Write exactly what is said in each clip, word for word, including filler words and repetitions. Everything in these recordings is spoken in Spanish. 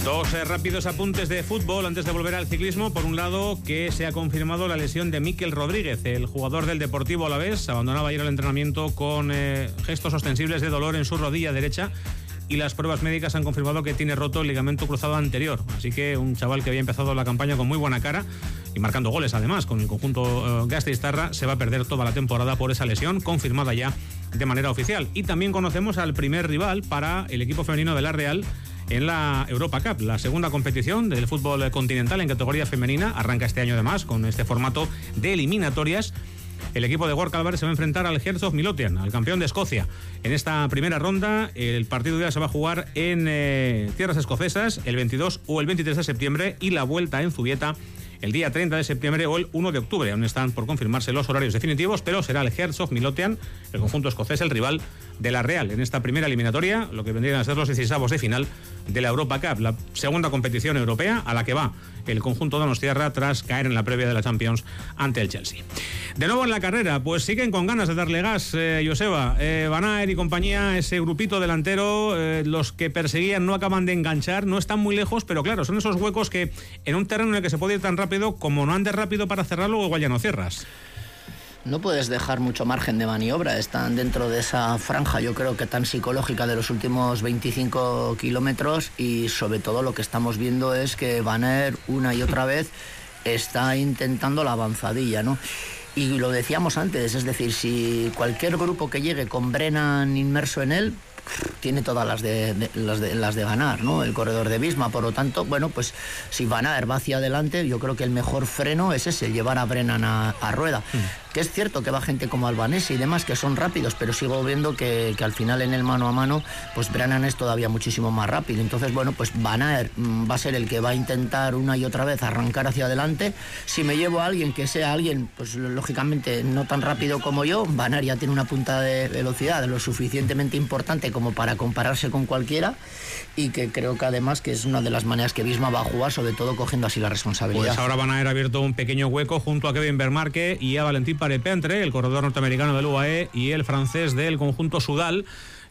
Dos eh, rápidos apuntes de fútbol antes de volver al ciclismo. Por un lado, que se ha confirmado la lesión de Mikel Rodríguez, el jugador del Deportivo Alavés. Abandonaba ayer el entrenamiento con eh, gestos ostensibles de dolor en su rodilla derecha y las pruebas médicas han confirmado que tiene roto el ligamento cruzado anterior. Así que un chaval que había empezado la campaña con muy buena cara y marcando goles además con el conjunto eh, Gasteiztarra se va a perder toda la temporada por esa lesión confirmada ya de manera oficial. Y también conocemos al primer rival para el equipo femenino de la Real en la Europa Cup, la segunda competición del fútbol continental en categoría femenina. Arranca este año además con este formato de eliminatorias. El equipo de Gorka Álvarez se va a enfrentar al Herzog Midlothian, al campeón de Escocia. En esta primera ronda, el partido ya se va a jugar en eh, tierras escocesas el veintidós o el veintitrés de septiembre y la vuelta en Zubieta el día treinta de septiembre o el uno de octubre. Aún están por confirmarse los horarios definitivos, pero será el Herzog Midlothian, el conjunto escocés, el rival de la Real en esta primera eliminatoria, lo que vendrían a ser los dieciseisavos de final de la Europa Cup, la segunda competición europea a la que va el conjunto donostiarra tras caer en la previa de la Champions ante el Chelsea. De nuevo en la carrera, pues siguen con ganas de darle gas, eh, Joseba, eh, Van Aert y compañía, ese grupito delantero, eh, los que perseguían no acaban de enganchar, no están muy lejos, pero claro, son esos huecos que en un terreno en el que se puede ir tan rápido, como no andes rápido para cerrarlo, igual ya no cierras. No puedes dejar mucho margen de maniobra, están dentro de esa franja, yo creo que tan psicológica de los últimos veinticinco kilómetros, y sobre todo lo que estamos viendo es que Van Aert una y otra vez está intentando la avanzadilla, ¿no? Y lo decíamos antes, es decir, si cualquier grupo que llegue con Brennan inmerso en él, tiene todas las de, de, las de las de ganar, ¿no? El corredor de Visma, por lo tanto, bueno, pues si Van Aert va hacia adelante, yo creo que el mejor freno es ese, llevar a Brennan a, a rueda. Mm. Que es cierto que va gente como Albanese y demás que son rápidos, pero sigo viendo que, que al final en el mano a mano, pues Brennan es todavía muchísimo más rápido. Entonces, bueno, pues Van Aert mm, va a ser el que va a intentar una y otra vez arrancar hacia adelante. Si me llevo a alguien que sea alguien, pues lógicamente no tan rápido como yo, Van Aert ya tiene una punta de velocidad lo suficientemente importante como para compararse con cualquiera, y que creo que además que es una de las maneras que Visma va a jugar, sobre todo cogiendo así la responsabilidad. Pues ahora Van Aert ha abierto un pequeño hueco junto a Kevin Vermarque y a Valentín Parepentre, el corredor norteamericano del U A E y el francés del conjunto Sudal.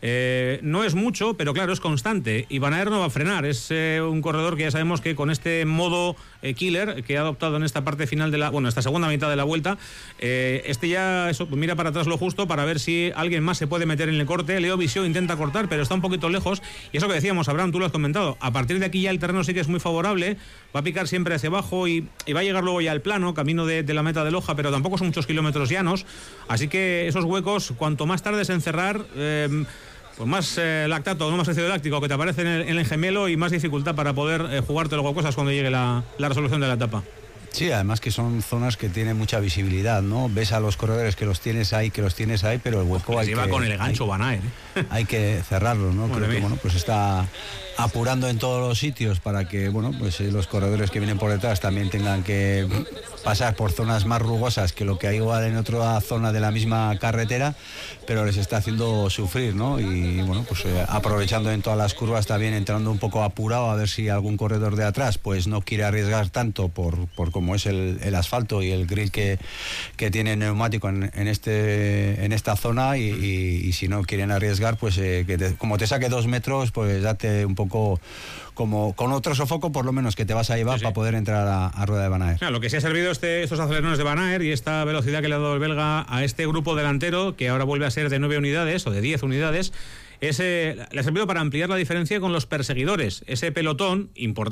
Eh, no es mucho, pero claro, es constante, y Van Aert no va a frenar. Es eh, un corredor que ya sabemos que con este modo eh, killer que ha adoptado en esta parte final de la, bueno, esta segunda mitad de la vuelta, eh, este ya eso, mira para atrás lo justo para ver si alguien más se puede meter en el corte. Leo Visión intenta cortar, pero está un poquito lejos, y eso que decíamos, Abraham, tú lo has comentado, a partir de aquí ya el terreno sí que es muy favorable, va a picar siempre hacia abajo y, y va a llegar luego ya al plano, camino de, de la meta de Loja, pero tampoco son muchos kilómetros llanos, así que esos huecos, cuanto más tardes en cerrar, eh, pues más eh, lactato, no más ácido láctico que te aparece en el, en el gemelo, y más dificultad para poder eh, jugarte luego cosas cuando llegue la, la resolución de la etapa. Sí, además que son zonas que tienen mucha visibilidad, ¿no? Ves a los corredores que los tienes ahí, que los tienes ahí, pero el hueco hay que... lleva con el gancho Van Aert, ¿eh? Hay que cerrarlo, ¿no? Creo que, bueno, pues está apurando en todos los sitios para que, bueno, pues los corredores que vienen por detrás también tengan que pasar por zonas más rugosas que lo que hay igual en otra zona de la misma carretera, pero les está haciendo sufrir, ¿no? Y, bueno, pues eh, aprovechando en todas las curvas también, entrando un poco apurado a ver si algún corredor de atrás pues no quiere arriesgar tanto por, por como es el, el asfalto y el grill que, que tiene el neumático en, en, este, en esta zona, y, y, y si no quieren arriesgar, pues eh, que te, como te saque dos metros, pues date un poco como con otro sofoco, por lo menos, que te vas a llevar, sí, sí, para poder entrar a, a rueda de Van Aert. Claro, lo que sí ha servido este, estos acelerones de Van Aert y esta velocidad que le ha dado el belga a este grupo delantero, que ahora vuelve a ser de nueve unidades o de diez unidades, ese, le ha servido para ampliar la diferencia con los perseguidores, ese pelotón importante